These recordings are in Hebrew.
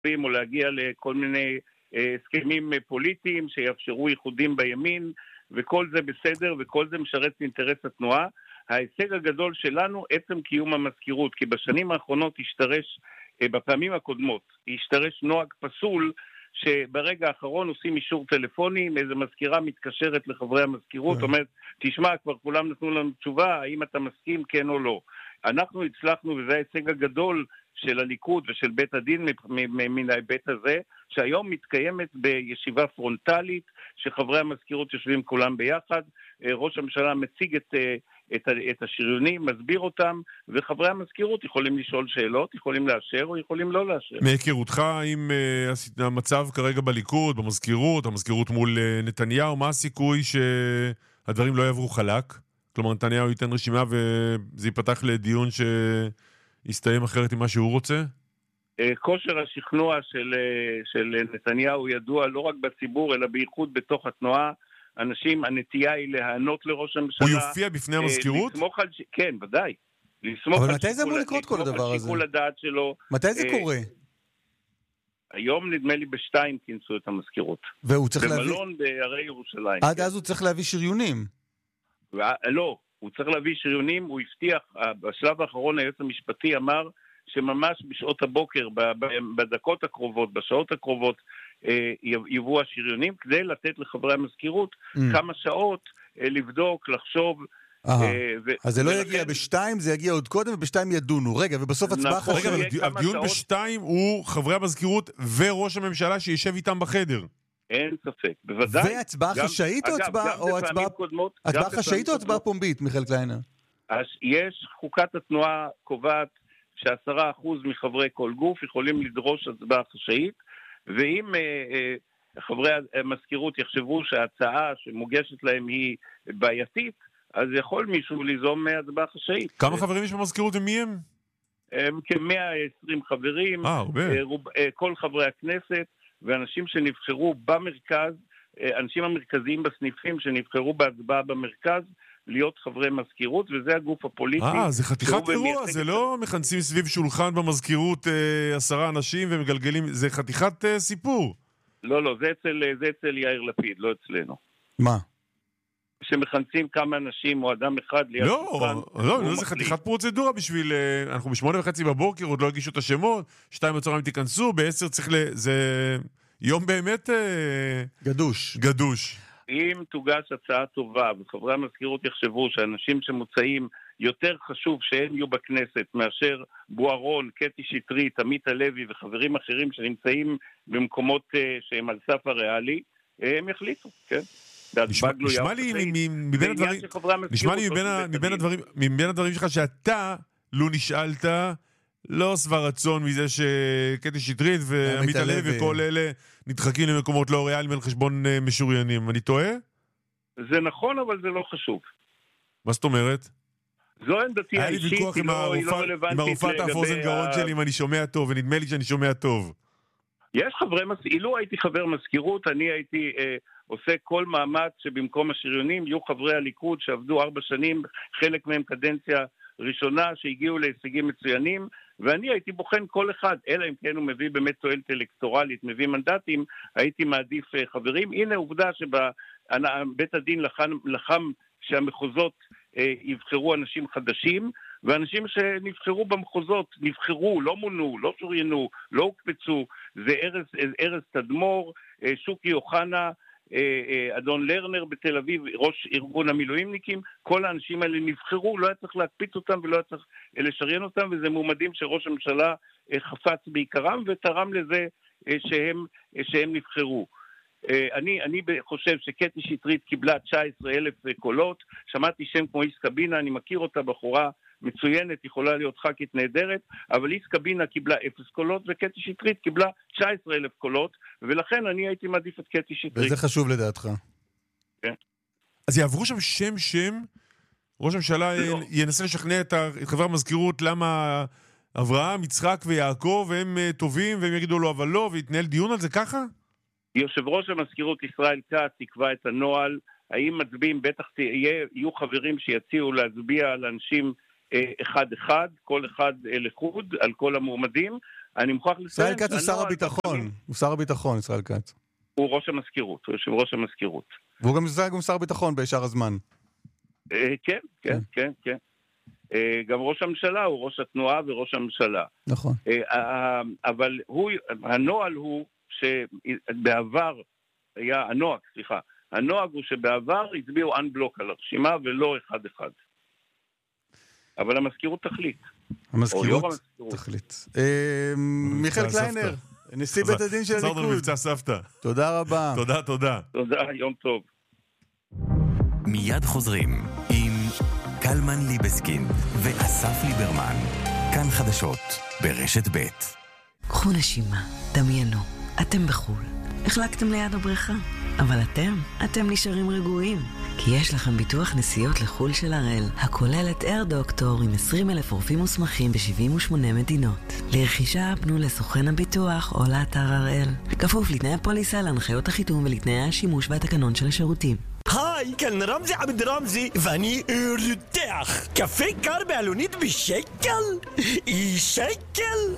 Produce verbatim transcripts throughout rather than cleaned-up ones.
או להגיע לכל מיני הסכמים פוליטיים שיאפשרו ייחודים בימין, וכל זה בסדר, וכל זה משרת אינטרס התנועה. ההישג הגדול שלנו, עצם קיום המזכירות, כי בשנים האחרונות השתרש, בפעמים הקודמות, השתרש נוהג פסול, שברגע האחרון עושים אישור טלפוני, איזו מזכירה מתקשרת לחברי המזכירות, אומרת, תשמע, כבר כולם נתנו לנו תשובה, האם אתה מסכים, כן או לא. אנחנו הצלחנו, וזה ההישג הגדול של הליכוד ושל בית הדין מן ההיבט הזה, שהיום מתקיימת בישיבה פרונטלית, שחברי המזכירות יושבים כולם ביחד, ראש הממשלה מציג את, את, את השריונים, מסביר אותם, וחברי המזכירות יכולים לשאול שאלות, יכולים לאשר או יכולים לא לאשר. מהיכרותך עם uh, המצב כרגע בליכוד, במזכירות, המזכירות מול uh, נתניהו, מה הסיכוי שהדברים לא יעברו חלק? כלומר, נתניהו ייתן רשימה וזה ייפתח לדיון שיסתיים אחרת עם מה שהוא רוצה? כושר השכנוע של, של נתניהו ידוע לא רק בציבור, אלא בייחוד בתוך התנועה. אנשים, הנטייה היא להענות לראש הממשלה. הוא יופיע בפני המזכירות? לסמוך על, כן, ודאי. אבל מתי זה אמור לקרות כל הדבר הזה? שיקול הדעת שלו. מתי זה קורה? היום נדמה לי בשתיים כינסו את המזכירות. והוא צריך להביא... במלון בערי ירושלים. עד אז הוא צריך להביא שריונים. לא, הוא צריך להביא שריונים, הוא הבטיח, בשלב האחרון היועץ המשפטי אמר שממש בשעות הבוקר, בדקות הקרובות, בשעות הקרובות, יבואו השריונים, כדי לתת לחברי המזכירות כמה שעות לבדוק, לחשוב. אז זה לא יגיע בשתיים, זה יגיע עוד קודם, ובשתיים ידונו. רגע, ובסוף הצבעה... רגע, הדיון בשתיים הוא חברי המזכירות וראש הממשלה שישב איתם בחדר. אין ספק, בוודאי. והצבעה חשאית או הצבעה... הצבעה חשאית או הצבעה פומבית, מיכאל קליינר? יש, חוקת התנועה קובעת שעשרה אחוז מחברי כל גוף יכולים לדרוש הצבעה חשאית, ואם חברי המזכירות יחשבו שההצעה שמוגשת להם היא בעייתית, אז יכול מישהו ליזום מהצבעה חשאית. כמה חברים יש במזכירות ומי הם? הם כ-מאה ועשרים חברים, כל חברי הכנסת, ואנשים שנבחרו במרכז, אנשים המרכזיים בסניפים שנבחרו בהצבעה במרכז, להיות חברי מזכירות, וזה הגוף הפוליטי. אה, זה חתיכת אירוע, זה לא מכנסים סביב שולחן במזכירות אה, עשרה אנשים ומגלגלים, זה חתיכת אה, סיפור. לא, לא, זה אצל, זה אצל יאיר לפיד, לא אצלנו. מה? שמכנסים כמה אנשים או אדם אחד ליד לא, שולחן. לא, לא, זה חתיכת פרוצדורה בשביל, אה, אנחנו בשמונה וחצי בבוקר, עוד לא הגישו את השמות, שתיים בצהריים תיכנסו, בעשר צריך ל... זה יום באמת... אה, גדוש. גדוש. אם תוגש הצעה טובה, וחברי המזכירות יחשבו שאנשים שמוצאים יותר חשוב שהם יהיו בכנסת מאשר בוארון, קטי שטרית, עמית הלוי וחברים אחרים שנמצאים במקומות uh, שהם על סף הריאלי, הם יחליטו, כן? נשמע לי מבין הדברים, נשמע לי מבין הדברים שלך שאתה לא נשאלת, לא שבע רצון מזה שקטי שטרית ועמית הלוי וכל אלה נדחקים למקומות לא ריאליים על חשבון משוריינים. אני טועה? זה נכון, אבל זה לא חשוב. מה זאת אומרת? זו עמדתי האישית, היא לא רלוונטית. עם הרופאת האפוזן גרון שלי, אם אני שומע טוב, ונדמה לי שאני שומע טוב. יש חברי מזכירות, אילו הייתי חבר מזכירות, אני הייתי אה, עושה כל מאמץ שבמקום השריונים יהיו חברי הליכוד שעבדו ארבע שנים, חלק מהם קדנציה ראשונה, שהגיעו להישגים מצוינים, ואני הייתי בוחן כל אחד, אלא אם כן הוא מביא באמת תועלת אלקטורלית, מביא מנדטים, הייתי מעדיף אה, חברים. הנה עובדה שבית הדין לחם, לחם שהמחוזות אה, יבחרו אנשים חדשים, ואנשים שנבחרו במחוזות, נבחרו, לא מונו, לא שוריינו, לא הוקפצו, זה ארז, ארז תדמור, שוקי אוחנה, אדון לרנר בתל אביב, ראש ארגון המילואימניקים, כל האנשים האלה נבחרו, לא היה צריך להקפיץ אותם ולא היה צריך לשריין אותם, וזה מועמדים שראש הממשלה חפץ בעיקרם ותרם לזה שהם, שהם נבחרו. אני, אני חושב שקטי שטרית קיבלה תשעה עשר אלף קולות, שמעתי שם כמו איס קבינה, אני מכיר אותה, בחורה מצוינת, יכולה להיות ח"כית נהדרת, אבל איס קבינה קיבלה אפס קולות, וקטי שטרית קיבלה תשעה עשר אלף קולות, ולכן אני הייתי מעדיף את קטי שטרית. וזה חשוב לדעתך. כן. אז יעברו שם שם שם, ראש הממשלה לא. ינסה לשכנע את חברי המזכירות למה אברהם, יצחק ויעקב הם טובים, והם יגידו לו אבל לא, ויתנהל דיון על זה ככה? יושב ראש המזכירות ישראל כץ יקבע את הנוהל, האם מצביעים, בטח תהיה, יהיו חברים שיציעו להצביע על אנשים אחד אחד, כל אחד לחוד, על כל המועמדים, אני מוכרח לציין... ישראל כץ הוא שר הביטחון, הוא שר הביטחון, ישראל כץ. הוא ראש המזכירות, הוא יושב ראש המזכירות. והוא גם שר הביטחון בשאר הזמן. כן, כן, כן, כן. גם ראש הממשלה הוא ראש התנועה וראש הממשלה. נכון. אבל הוא, הנוהל הוא שבעבר היה, הנוהג, סליחה, הנוהג הוא שבעבר הצביעו אנבלוק על הרשימה ולא אחד אחד. אבל המזכירות תחליט. המזכירות תחליט. מיכאל קליינר, נשיא בית הדין של הליכוד. חזרנו למבצע סבתא. תודה רבה. תודה, תודה. תודה, יום טוב. מיד חוזרים עם קלמן ליבסקין ואסף ליברמן. כאן חדשות ברשת ב'. קחו נשימה, דמיינו, אתם בחול. החלקתם ליד הבריכה. אבל אתם, אתם נשארים רגועים. כי יש לכם ביטוח נסיעות לחול של הראל, הכולל את אייר דוקטור עם עשרים אלף רופאים מוסמכים ב-שבעים ושמונה מדינות. לרכישה פנו לסוכן הביטוח או לאתר הראל. כפוף לתנאי הפוליסה, להנחיות החיתום ולתנאי השימוש והתקנון של השירותים. היי, כאן רמזי עבד רמזי, ואני רותח. קפה קר בעלונית בשקל? אי שקל?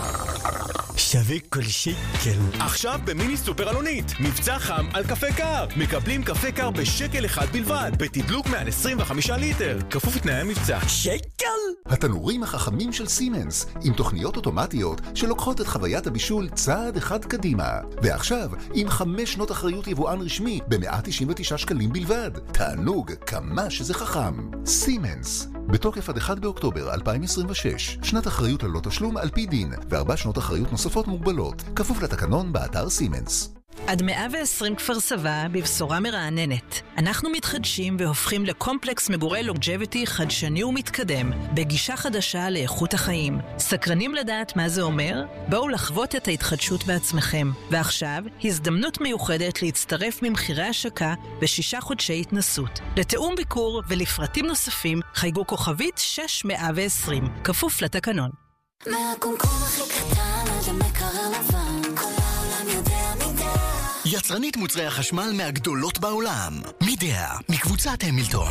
שווה כל שקל. עכשיו במיני סופר אלונית, מבצע חם על קפה קר. מקבלים קפה קר בשקל אחד בלבד, בתדלוק מעל עשרים וחמישה ליטר. כפוף לתנאי המבצע. שקל? התנורים החכמים של סימנס, עם תוכניות אוטומטיות שלוקחות את חוויית הבישול צעד אחד קדימה. ועכשיו, עם חמש שנות אחריות יבואן רשמי ב-מאה תשעים ותשעה שקלים בלבד. תענוג כמה שזה חכם. סימנס. בתוקף עד אחד באוקטובר אלפיים עשרים ושש, שנת אחריות ללא תשלום על פי דין, וארבע שנות אחריות נוספות מוגבלות, כפוף לתקנון באתר סימנס. עד מאה ועשרים כפר סבא בבשורה מרעננת. אנחנו מתחדשים והופכים לקומפלקס מגורי לונג'ביטי חדשני ומתקדם, בגישה חדשה לאיכות החיים. סקרנים לדעת מה זה אומר? בואו לחוות את ההתחדשות בעצמכם. ועכשיו, הזדמנות מיוחדת להצטרף ממחירי השקה בשישה חודשי התנסות. לתאום ביקור ולפרטים נוספים, חייגו כוכבית שש מאה ועשרים, כפוף לתקנון. מהקומקום הכי קטן עד המקרר לבן, כל העולם יודע מידע. יצרנית מוצרי החשמל מהגדולות בעולם. מידע, מקבוצת המילטון.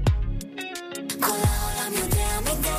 כל העולם יודע מידע.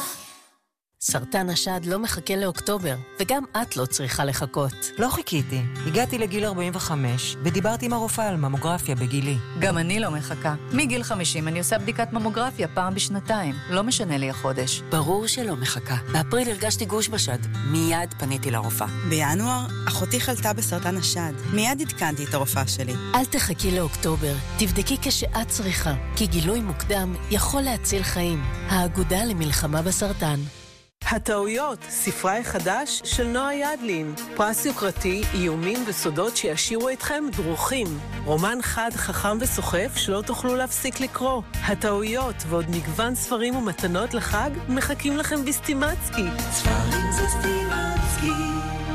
סרטן השד לא מחכה לאוקטובר, וגם את לא צריכה לחכות. לא חיכיתי. הגעתי לגיל ארבעים וחמש, ודיברתי עם הרופאה על ממוגרפיה בגילי. גם אני לא מחכה. מגיל חמישים אני עושה בדיקת ממוגרפיה פעם בשנתיים. לא משנה לי החודש. ברור שלא מחכה. באפריל הרגשתי גוש בשד. מיד פניתי לרופאה. בינואר, אחותי חלתה בסרטן השד. מיד התקנתי את הרופאה שלי. אל תחכי לאוקטובר. תבדקי כשאת צריכה, כי גילוי מוקדם יכול להציל חיים. האגודה למלחמה בסרטן. הטעויות, ספרי חדש של נועה ידלין. פרס יוקרתי, איומים וסודות שישירו אתכם דרוכים. רומן חד, חכם וסוחף שלא תוכלו להפסיק לקרוא. הטעויות ועוד מגוון ספרים ומתנות לחג מחכים לכם בסטימצקי. ספרים זה סטימצקי.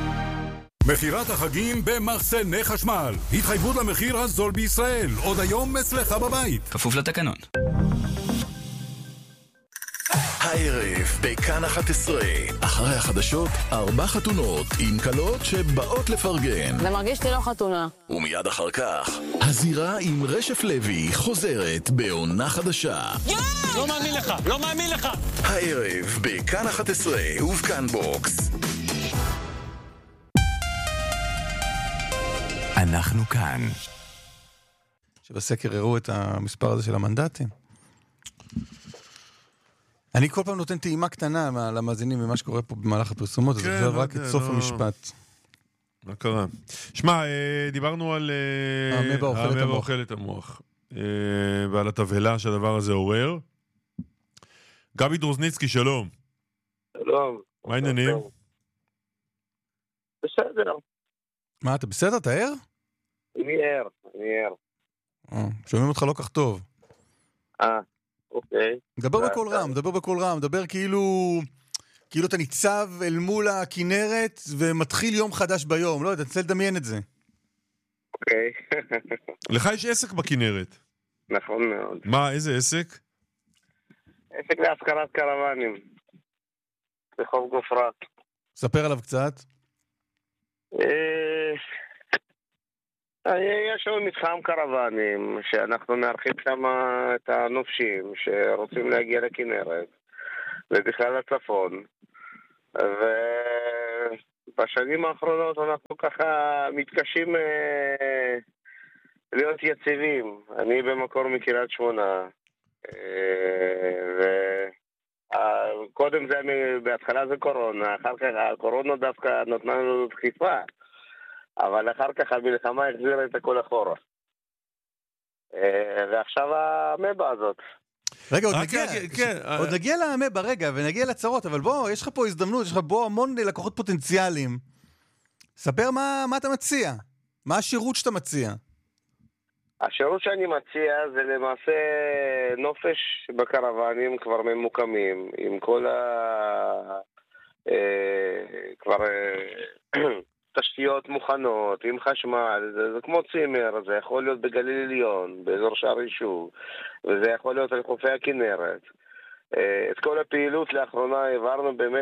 מחירת החגים במחסני חשמל. התחייבות למחיר הזול בישראל. עוד היום אצלך בבית. כפוף לתקנון. הערב בכאן אחת עשרה, אחרי החדשות, ארבע חתונות עם קלות שבאות לפרגן. זה מרגיש לי לא חתונה. ומיד אחר כך, הזירה עם רשף לוי חוזרת בעונה חדשה. לא מאמין לך, לא מאמין לך. הערב בכאן אחת עשרה ובכאן בוקס. אנחנו כאן. שבסקר הראו את המספר הזה של המנדטים. אני כל פעם נותן טעימה קטנה למאזינים ממה שקורה פה במהלך הפרסומות, אז זה רק את סוף המשפט. מה קרה? שמע, דיברנו על האמבה אוכלת המוח, ועל התבהלה שהדבר הזה עורר. גבי דרוזניצקי, שלום. שלום. מה העניינים? בסדר. מה, אתה בסדר? אתה ער? אני ער, אני ער. שומעים אותך לא כך טוב. אה. אוקיי. דבר בקול רם, דבר בקול רם, דבר כאילו, כאילו אתה ניצב אל מול הכינרת ומתחיל יום חדש ביום, לא יודע, תנסה לדמיין את זה. אוקיי. לך יש עסק בכינרת. נכון מאוד. מה, איזה עסק? עסק להשכרת קרוונים. בחוף גופרת. ספר עליו קצת. יש לנו מתחם קרוונים שאנחנו מארחים שם את הנופשים שרוצים להגיע לכנרת ובכלל לצפון, בשנים האחרונות אנחנו ככה מתקשים אה, להיות יציבים. אני במקור מקריית שמונה, אה, וקודם זה, בהתחלה זה קורונה, אחר כך הקורונה דווקא נתנה לנו דחיפה, אבל אחר כך המלחמה החזירה את הכל אחורה. אה, ועכשיו המבה הזאת. רגע, עוד נגיע, כן, עוד נגיע למבה, רגע, ונגיע לצרות, אבל בוא, יש לך פה הזדמנות, יש לך בוא המון לקוחות פוטנציאליים. ספר מה, מה אתה מציע, מה השירות שאתה מציע? השירות שאני מציע זה למעשה נופש בקרוונים כבר ממוקמים, עם כל ה... אה, כבר אה, תשתיות מוכנות, עם חשמל, זה, זה כמו צימר, זה יכול להיות בגליל עליון, באזור שער יישוב, וזה יכול להיות על חופי הכנרת. את כל הפעילות לאחרונה העברנו באמת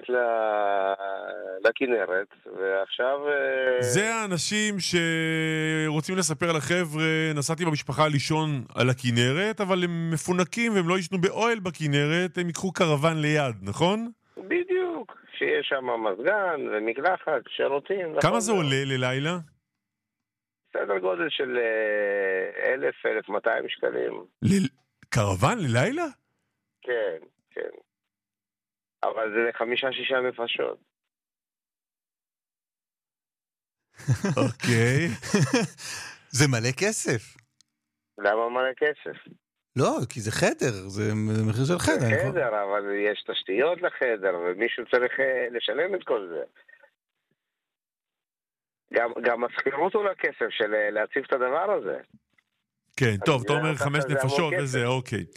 לכנרת, ועכשיו... זה האנשים שרוצים לספר לחבר'ה, נסעתי במשפחה לישון על הכנרת, אבל הם מפונקים והם לא ישנו באוהל בכנרת, הם ייקחו קרוון ליד, נכון? בדיוק, שיש שם מזגן ומקלחת, שירותים. כמה זה עולה ללילה? סדר גודל של אלף, אלף מאתיים שקלים. קרוון ללילה? כן, כן. אבל זה לחמישה, שישה נפשות. אוקיי. זה מלא כסף. למה מלא כסף? לא, כי זה חדר, זה מחיר של חדר. זה חדר, אבל יש תשתיות לחדר, ומישהו צריך לשלם את כל זה. גם, גם הסחירות הוא לכסף של להציב את הדבר הזה. כן, טוב, אתה אומר חמש נפשות וזה, אוקיי.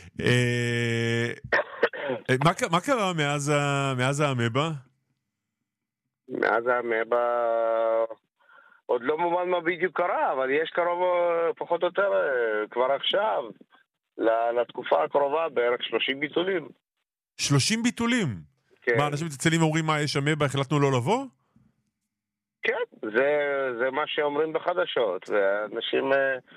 מה קרה מאז האמבה? מאז האמבה עוד לא מובן מה בדיוק קרה, אבל יש קרוב פחות או יותר כבר עכשיו, לתקופה הקרובה בערך שלושים ביטולים. שלושים ביטולים? כן. מה, אנשים תצלים אומרים מה יש אמבה, החלטנו לא לבוא? כן, זה מה שאומרים בחדשות, ואנשים...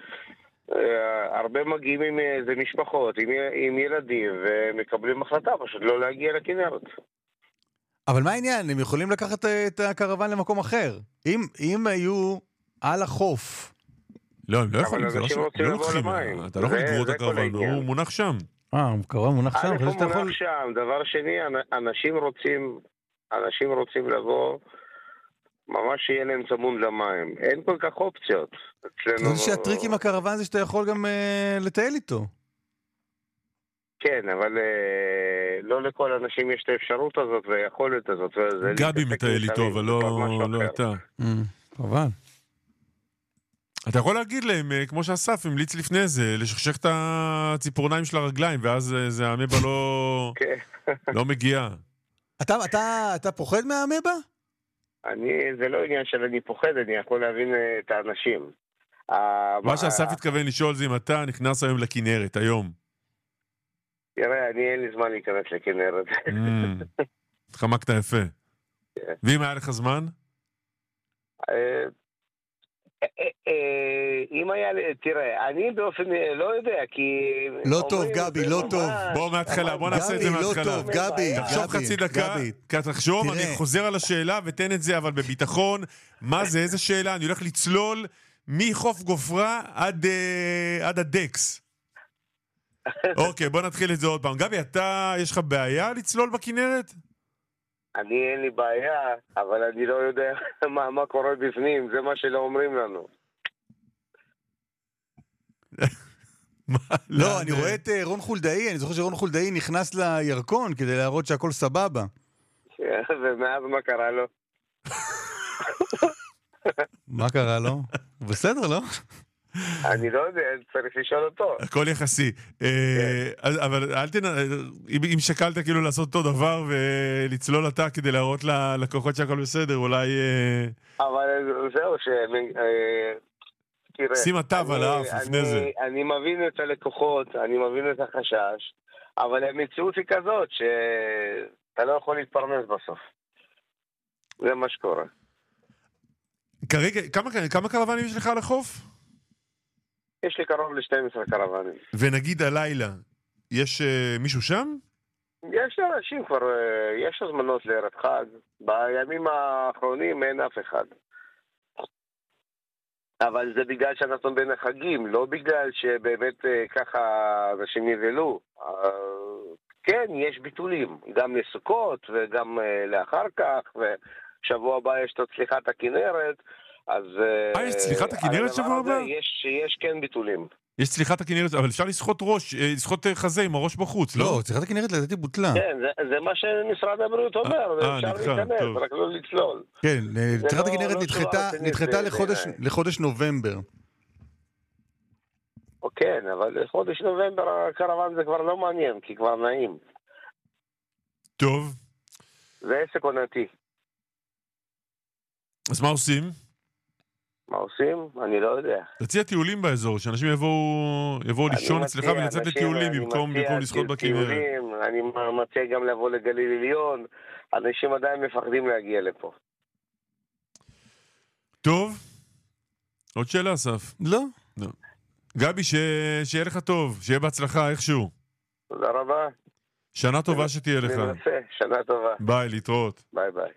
הרבה מגיעים עם איזה משפחות, עם, עם ילדים, ומקבלים החלטה פשוט לא להגיע לכנרת. אבל מה העניין? הם יכולים לקחת את הקרוון למקום אחר. אם, אם היו על החוף. לא, הם לא יכולים, זה לא לוקחים. אתה לא יכול לגבור את הקרוון, הוא מונח שם. אה, הקרוון מונח שם. א' הוא מונח שם. דבר שני, אנשים רוצים, אנשים רוצים לבוא, ממש שיהיה להם צמוד למים. אין כל כך אופציות. זה שהטריק עם הקרוון זה שאתה יכול גם לטייל איתו. כן, אבל לא לכל אנשים יש את האפשרות הזאת והיכולת הזאת. גבי מטייל איתו, אבל לא אתה. כמובן. אתה יכול להגיד להם, כמו שאסף המליץ לפני זה, לשכשך את הציפורניים של הרגליים, ואז זה האמבה לא מגיע. אתה פוחד מהאמבה? אני, זה לא עניין של אני פוחד, אני יכול להבין את האנשים. מה שאסף התכוון לשאול זה אם אתה נכנס היום לכנרת, היום. תראה, אני אין לי זמן להיכנס לכנרת. התחמקת יפה. ואם היה לך זמן? אם היה, תראה, אני באופן, לא יודע, כי... לא טוב, גבי, לא טוב. בוא מההתחלה, בוא נעשה את זה מההתחלה. גבי, לא טוב, גבי, תחשוב חצי דקה, תחשוב, אני חוזר על השאלה ותן את זה, אבל בביטחון, מה זה, איזה שאלה? אני הולך לצלול מחוף גופרה עד הדקס. אוקיי, בוא נתחיל את זה עוד פעם. גבי, אתה, יש לך בעיה לצלול בכנרת? אני אין לי בעיה, אבל אני לא יודע מה, מה קורה בפנים, זה מה שלא אומרים לנו. לא, אני רואה את רון חולדאי, אני זוכר שרון חולדאי נכנס לירקון כדי להראות שהכל סבבה. ומאז מה קרה לו? מה קרה לו? בסדר, לא? אני לא יודע, צריך לשאול אותו. הכל יחסי. אבל אל תנ... אם שקלת כאילו לעשות אותו דבר ולצלול אתה כדי להראות ללקוחות שהכל בסדר, אולי... אבל זהו, ש... שים התו על האף לפני זה. אני מבין את הלקוחות, אני מבין את החשש, אבל המציאות היא כזאת שאתה לא יכול להתפרנס בסוף. זה מה שקורה. כרגע, כמה קרוונים יש לך על החוף? יש לי קרוב ל-שתים עשרה קרוונים. ונגיד הלילה, יש uh, מישהו שם? יש אנשים כבר, יש הזמנות לערב חג. בימים האחרונים אין אף אחד. אבל זה בגלל שאנחנו בין החגים, לא בגלל שבאמת ככה אנשים נבלו. כן, יש ביטולים, גם לסוכות וגם לאחר כך, ושבוע הבא יש את צליחת הכנרת, אז... אה, יש צליחת הכנרת שבוע הבא? יש, יש כן ביטולים. יש צליחת הכנרת, אבל אפשר לשחות ראש, לשחות חזה עם הראש בחוץ, לא? לא, צליחת הכנרת לדעתי בוטלה. כן, זה, זה מה שמשרד הבריאות אומר, אה, אפשר נדחה, להיכנס, טוב. רק לא לצלול. כן, צליחת לא- הכנרת לא נדחתה, תשובה נדחתה רצינית, לחודש, בעיניי. לחודש נובמבר. כן, אבל חודש נובמבר הקרוון זה כבר לא מעניין, כי כבר נעים. טוב. זה עסק עונתי. אז מה עושים? מה עושים? אני לא יודע. תציע טיולים באזור, שאנשים יבואו, יבואו לישון אצלך ולצאת לטיולים במקום במקום לשחות בכנרת. טיולים, אני מציע גם לבוא לגליל עליון. אנשים עדיין מפחדים להגיע לפה. טוב. עוד שאלה, אסף? לא. לא. גבי, ש... שיהיה לך טוב, שיהיה בהצלחה איכשהו. תודה רבה. שנה טובה שתהיה לך. ננסה, שנה טובה. ביי, להתראות. ביי ביי.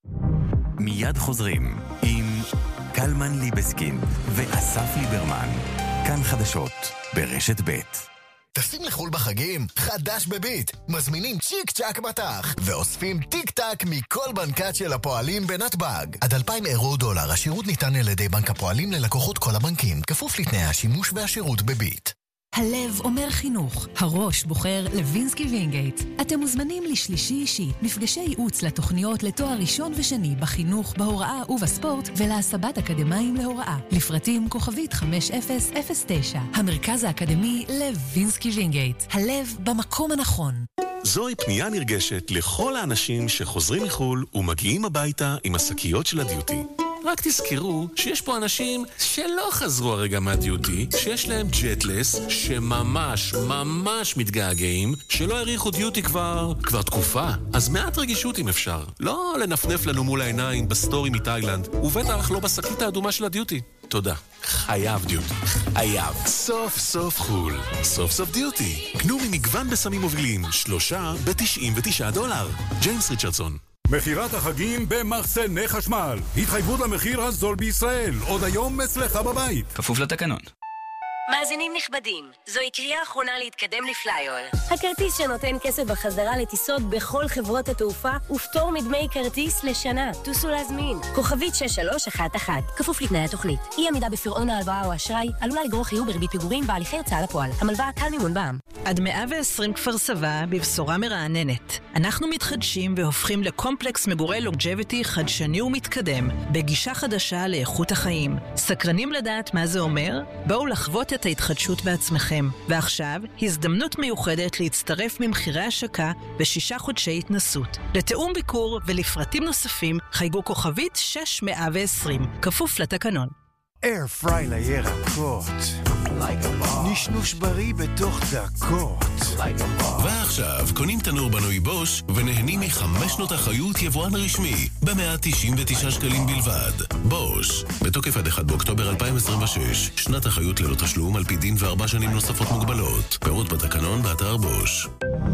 מיד חוזרים עם קלמן ליבסקין ואסף ליברמן. כאן חדשות ברשת ב'. טסים לחול בחגים? חדש בביט. מזמינים צ'יק צ'ק מטח ואוספים טיק טק מכל בנקת של הפועלים בנתב"ג. עד אלפיים אירו דולר. השירות ניתן על ידי בנק הפועלים ללקוחות כל הבנקים, כפוף לתנאי השימוש והשירות בביט. הלב אומר חינוך, הראש בוחר לוינסקי וינגייט. אתם מוזמנים לשלישי אישי, מפגשי ייעוץ לתוכניות לתואר ראשון ושני בחינוך, בהוראה ובספורט ולהסבת אקדמיים להוראה. לפרטים כוכבית חמש אפס אפס תשע. המרכז האקדמי לוינסקי וינגייט. הלב במקום הנכון. זוהי פנייה נרגשת לכל האנשים שחוזרים מחול ומגיעים הביתה עם השקיות של הדיוטי. רק תזכרו שיש פה אנשים שלא חזרו הרגע מהדיוטי, שיש להם ג'טלס, שממש ממש מתגעגעים, שלא העריכו דיוטי כבר, כבר תקופה. אז מעט רגישות אם אפשר. לא לנפנף לנו מול העיניים בסטורי מתאילנד, ובטח לא בשקית האדומה של הדיוטי. תודה. חייב דיוטי. חייב. סוף סוף חול. סוף סוף דיוטי. קנו ממגוון בסמים מובילים, שלושה ב-תשעים ותשעה דולר. ג'יימס ריצ'רדסון. מחירת החגים במחסני חשמל. התחייבות למחיר הזול בישראל. עוד היום אצלך בבית. כפוף לתקנון. מאזינים נכבדים, זוהי קריאה אחרונה להתקדם לפליול. הכרטיס שנותן כסף בחזרה לטיסות בכל חברות התעופה ופטור מדמי כרטיס לשנה. טוסו להזמין. כוכבית שש שלוש אחת אחת. כפוף לתנאי התוכנית. אי עמידה בפירעון ההלוואה או אשראי עלולה לגרור חיוב בריבית פיגורים בהליכי הוצאה לפועל. המלוואה קל מימון בע"מ. עד מאה ועשרים כפר סבא בבשורה מרעננת. אנחנו מתחדשים והופכים לקומפלקס מגורי לונג'ביטי חדשני ומתקדם, בגישה חדשה לאיכות החיים. סקרנים לדעת מה זה אומר? בואו לחוות את ההתחדשות בעצמכם. ועכשיו, הזדמנות מיוחדת להצטרף ממחירי השקה ושישה חודשי התנסות. לתאום ביקור ולפרטים נוספים, חייגו כוכבית שש מאה ועשרים, כפוף לתקנון. אייר פריי לירקות, נשנוש בריא בתוך דקות. ועכשיו קונים תנור בנוי בוש ונהנים מחמש שנות אחריות יבואן רשמי ב-מאה תשעים ותשעה שקלים בלבד. בוש, בתוקף עד אחד באוקטובר אלפיים עשרים ושש, שנת אחריות ללא תשלום על פי דין וארבע שנים נוספות מוגבלות. פירוט בתקנון באתר בוש.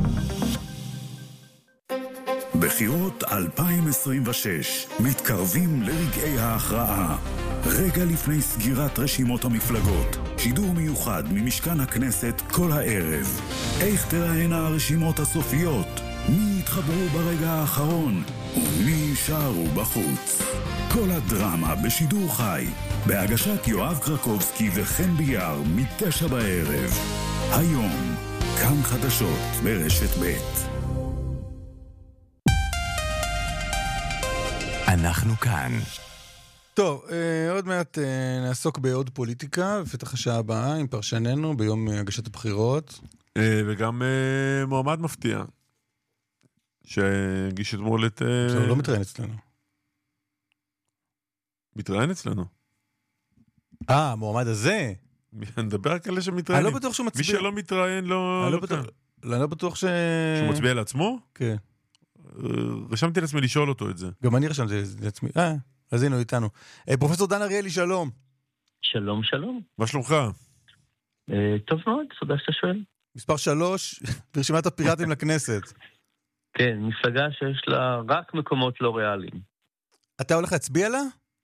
בחירות אלפיים עשרים ושש מתקרבים לרגעי ההכרעה. רגע לפני סגירת רשימות המפלגות, שידור מיוחד ממשכן הכנסת כל הערב. איך תראינה הרשימות הסופיות? מי יתחברו ברגע האחרון? ומי יישארו בחוץ? כל הדרמה בשידור חי, בהגשת יואב קרקובסקי וחן ביאר מתשע בערב. היום, כאן חדשות ברשת ב'. אנחנו כאן. טוב, אה, עוד מעט אה, נעסוק בעוד פוליטיקה, בפתח השעה הבאה עם פרשננו ביום אה, הגשת הבחירות. אה, וגם אה, מועמד מפתיע, שהגיש אתמול את... אה... זה לא מתראיין אצלנו. מתראיין אצלנו. אה, המועמד הזה? נדבר רק על אלה שמתראיינים. אני לא בטוח שהוא מצביע. מי שלא מתראיין לא... אני לא בטוח, אני לא בטוח ש... שהוא מצביע לעצמו? כן. רשמתי לעצמי לשאול אותו את זה. גם אני רשמתי לעצמי. אה, אז הנה הוא איתנו. פרופסור דן אריאלי, שלום. שלום, שלום. מה שלומך? טוב מאוד, תודה שאתה שואל. מספר שלוש, ברשימת הפיראטים לכנסת. כן, מפלגה שיש לה רק מקומות לא ריאליים. אתה הולך להצביע לה?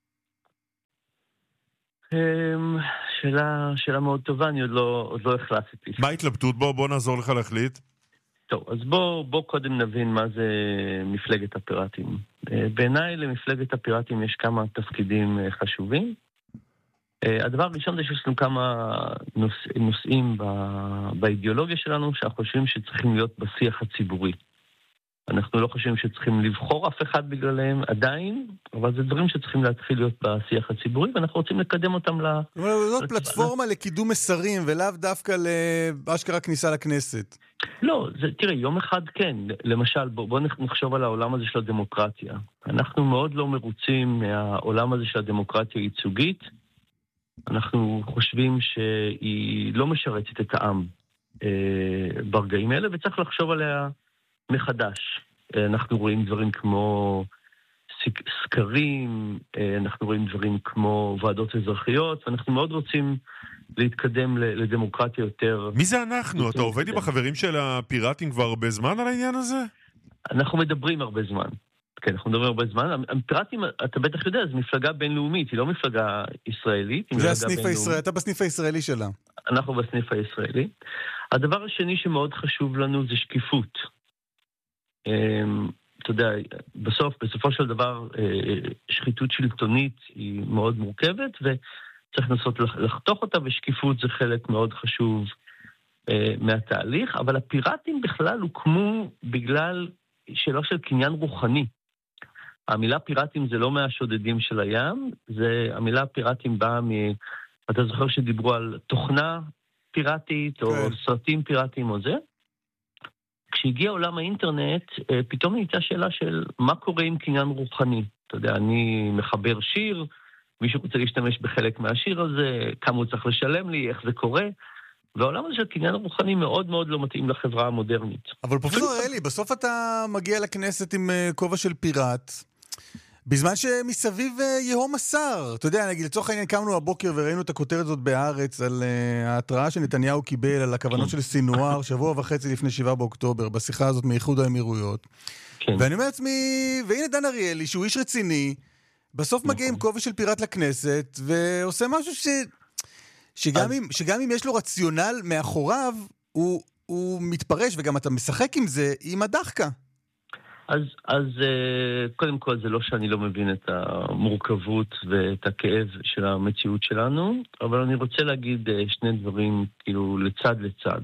שאלה, שאלה מאוד טובה, אני עוד לא, עוד לא החלטתי. מה ההתלבטות בו? בוא נעזור לך להחליט. טוב, אז בוא, בוא קודם נבין מה זה מפלגת הפיראטים. בעיניי למפלגת הפיראטים יש כמה תפקידים חשובים. הדבר הראשון זה שיש לנו כמה נוש... נושאים באידיאולוגיה שלנו שאנחנו חושבים שצריכים להיות בשיח הציבורי. אנחנו לא חושבים שצריכים לבחור אף אחד בגללהם עדיין, אבל זה דברים שצריכים להתחיל להיות בשיח הציבורי, ואנחנו רוצים לקדם אותם ל... זאת פלטפורמה לקידום מסרים, ולאו דווקא באשכרה כניסה לכנסת. לא, זה, תראה, יום אחד כן. למשל, בוא, בוא נחשוב על העולם הזה של הדמוקרטיה. אנחנו מאוד לא מרוצים מהעולם הזה של הדמוקרטיה הייצוגית. אנחנו חושבים שהיא לא משרתת את העם אה, ברגעים האלה, וצריך לחשוב עליה מחדש. אנחנו רואים דברים כמו סקרים, אנחנו רואים דברים כמו ועדות אזרחיות, ואנחנו מאוד רוצים להתקדם לדמוקרטיה יותר... מי זה אנחנו? אתה עובד עם החברים של הפיראטים כבר הרבה זמן על העניין הזה? אנחנו מדברים הרבה זמן. כן, אנחנו מדברים הרבה זמן. הפיראטים, אתה בטח יודע, זו מפלגה בינלאומית, היא לא מפלגה ישראלית. זה הסניף הישראלי, אתה בסניף הישראלי שלה. אנחנו בסניף הישראלי. הדבר השני שמאוד חשוב לנו זה שקיפות. אתה יודע, בסוף, בסופו של דבר, שחיתות שלטונית היא מאוד מורכבת, וצריך לנסות לחתוך אותה, ושקיפות זה חלק מאוד חשוב מהתהליך, אבל הפיראטים בכלל הוקמו בגלל שאלה של קניין רוחני. המילה פיראטים זה לא מהשודדים של הים, זה, המילה פיראטים באה מ... אתה זוכר שדיברו על תוכנה פיראטית, או סרטים פיראטיים או זה? כשהגיע עולם האינטרנט, פתאום הייתה שאלה של מה קורה עם קניין רוחני. אתה יודע, אני מחבר שיר, מישהו רוצה להשתמש בחלק מהשיר הזה, כמה הוא צריך לשלם לי, איך זה קורה. והעולם הזה של קניין רוחני מאוד מאוד לא מתאים לחברה המודרנית. אבל פרופסור אלי, בסוף אתה מגיע לכנסת עם כובע של פיראט, בזמן שמסביב יהום השר. אתה יודע, נגיד, לצורך העניין קמנו הבוקר וראינו את הכותרת הזאת בהארץ על uh, ההתראה שנתניהו קיבל על הכוונות של סינואר שבוע וחצי לפני שבעה באוקטובר, בשיחה הזאת מאיחוד האמירויות. כן. ואני אומר לעצמי, והנה דן אריאלי, שהוא איש רציני, בסוף נכון. מגיע עם כובע של פיראט לכנסת, ועושה משהו ש... שגם, אז... אם, שגם אם יש לו רציונל מאחוריו, הוא, הוא מתפרש, וגם אתה משחק עם זה, עם הדחקה. אז, אז קודם כל זה לא שאני לא מבין את המורכבות ואת הכאב של המציאות שלנו, אבל אני רוצה להגיד שני דברים כאילו לצד לצד.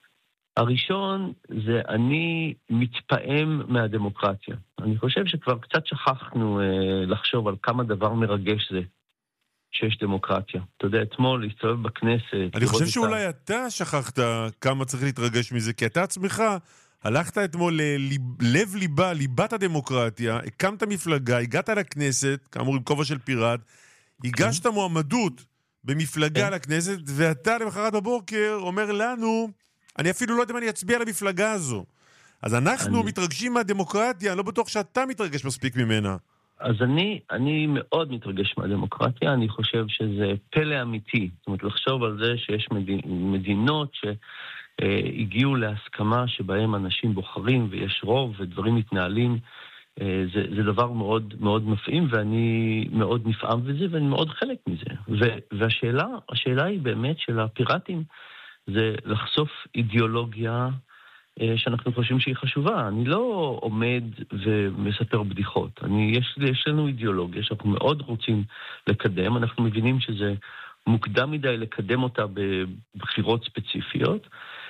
הראשון זה אני מתפעם מהדמוקרטיה. אני חושב שכבר קצת שכחנו לחשוב על כמה דבר מרגש זה שיש דמוקרטיה. אתה יודע, אתמול להסתובב בכנסת... אני חושב שאולי אתה שכחת כמה צריך להתרגש מזה, כי אתה עצמך... הלכת אתמול ללב ליבה, ליבת הדמוקרטיה, הקמת מפלגה, הגעת לכנסת, כאמור עם כובע של פיראט, הגשת מועמדות במפלגה לכנסת, ואתה למחרת בבוקר אומר לנו, אני אפילו לא יודע אם אני אצביע למפלגה הזו. אז אנחנו מתרגשים מהדמוקרטיה, אני לא בטוח שאתה מתרגש מספיק ממנה. אז אני, אני מאוד מתרגש מהדמוקרטיה, אני חושב שזה פלא אמיתי. זאת אומרת, לחשוב על זה שיש מדינות ש... הגיעו להסכמה שבהם אנשים בוחרים ויש רוב ודברים מתנהלים, זה, זה דבר מאוד, מאוד מפעים, ואני מאוד נפעם בזה ואני מאוד חלק מזה. ו, והשאלה, השאלה היא באמת של הפיראטים, זה לחשוף אידיאולוגיה שאנחנו חושבים שהיא חשובה. אני לא עומד ומספר בדיחות. אני, יש, יש לנו אידיאולוגיה שאנחנו מאוד רוצים לקדם, אנחנו מבינים שזה מוקדם מדי לקדם אותה בבחירות ספציפיות,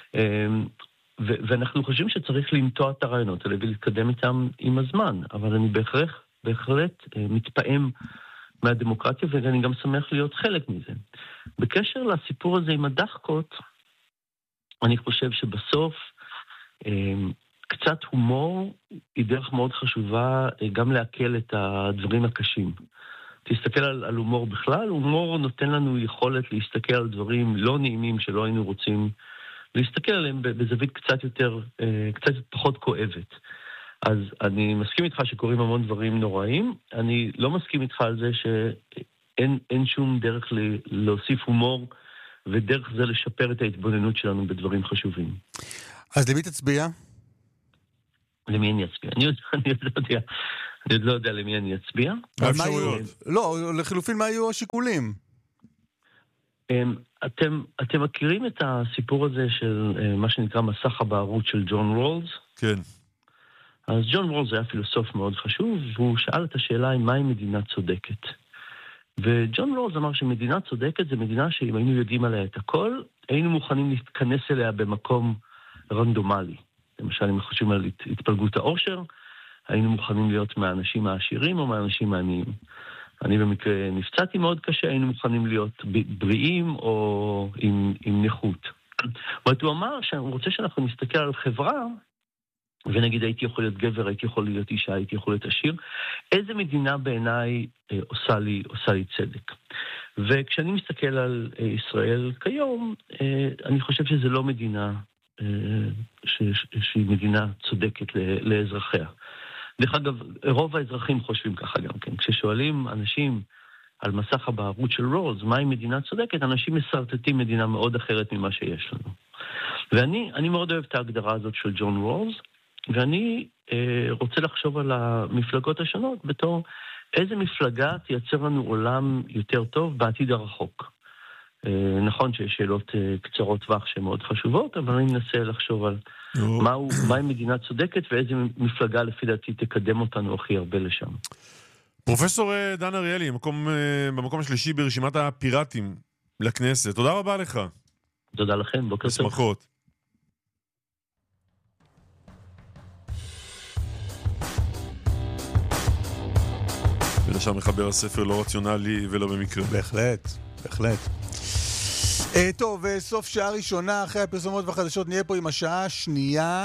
ואנחנו חושבים שצריך למתוח את הרעיונות האלה ולהתקדם איתם עם הזמן, אבל אני בהחלט, בהחלט מתפעם מהדמוקרטיה, ואני גם שמח להיות חלק מזה. בקשר לסיפור הזה עם הדחקות, אני חושב שבסוף קצת הומור היא דרך מאוד חשובה גם להקל את הדברים הקשים. תסתכל על, על הומור בכלל, הומור נותן לנו יכולת להסתכל על דברים לא נעימים שלא היינו רוצים להסתכל עליהם בזווית קצת יותר, קצת פחות כואבת. אז אני מסכים איתך שקוראים המון דברים נוראים, אני לא מסכים איתך על זה שאין אין שום דרך להוסיף הומור, ודרך זה לשפר את ההתבוננות שלנו בדברים חשובים. אז למי תצביע? למי אני אצביע. אני עוד לא יודע, אני עוד לא יודע למי אני אצביע. לא, לחילופין מה היו השיקולים? אתם, אתם מכירים את הסיפור הזה של מה שנקרא מסך הבערות של ג'ון רולס? כן. אז ג'ון רולס היה פילוסוף מאוד חשוב, והוא שאל את השאלה מהי מדינה צודקת. וג'ון רולס אמר שמדינה צודקת זה מדינה שאם היינו יודעים עליה את הכל, היינו מוכנים להתכנס אליה במקום רנדומלי. למשל, אם חושבים על התפלגות העושר, היינו מוכנים להיות מהאנשים העשירים או מהאנשים העניים. אני במקרה נפצעתי מאוד קשה, היינו מוכנים להיות בריאים או עם, עם נכות. אבל הוא אמר שהוא רוצה שאנחנו נסתכל על חברה, ונגיד הייתי יכול להיות גבר, הייתי יכול להיות אישה, הייתי יכול להיות עשיר, איזה מדינה בעיניי אה, עושה לי, עושה לי צדק. וכשאני מסתכל על אה, ישראל כיום, אה, אני חושב שזה לא מדינה אה, ש, ש, שהיא מדינה צודקת ל, לאזרחיה. דרך אגב, רוב האזרחים חושבים ככה גם כן. כששואלים אנשים על מסך הבערות של רולס, מהי מדינה צודקת, אנשים מסרטטים מדינה מאוד אחרת ממה שיש לנו. ואני אני מאוד אוהב את ההגדרה הזאת של ג'ון רולס, ואני אה, רוצה לחשוב על המפלגות השונות בתור איזה מפלגה תייצר לנו עולם יותר טוב בעתיד הרחוק. אה, נכון שיש שאלות אה, קצרות טווח שהן מאוד חשובות, אבל אני מנסה לחשוב על מהו, מהי מדינה צודקת ואיזה מפלגה לפי דעתי תקדם אותנו הכי הרבה לשם. פרופסור דן אריאלי, מקום, במקום השלישי ברשימת הפיראטים לכנסת. תודה רבה לך. תודה לכם, בוקר טוב. שמחות. ולשם מחבר הספר לא רציונלי ולא במקרה. בהחלט, בהחלט. Uh, טוב, uh, סוף שעה ראשונה, אחרי הפרסומות והחדשות נהיה פה עם השעה השנייה.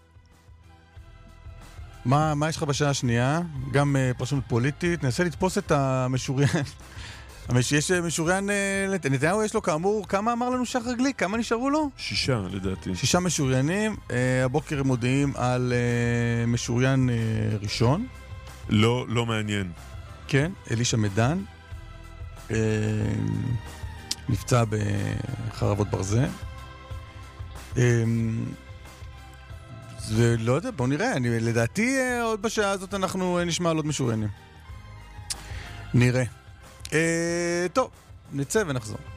מה, מה יש לך בשעה השנייה? גם uh, פרשנות פוליטית. ננסה לתפוס את המשוריין. יש משוריין, uh, נתניהו יש לו כאמור, כמה אמר לנו שחר גליק? כמה נשארו לו? שישה, לדעתי. שישה משוריינים. Uh, הבוקר מודיעים על uh, משוריין uh, ראשון. לא, לא מעניין. כן, אלישע מדן. Uh, נפצע בחרבות ברזל. זה לא יודע, בואו נראה. אני, לדעתי עוד בשעה הזאת אנחנו נשמע על עוד משוריינים. נראה. טוב, נצא ונחזור.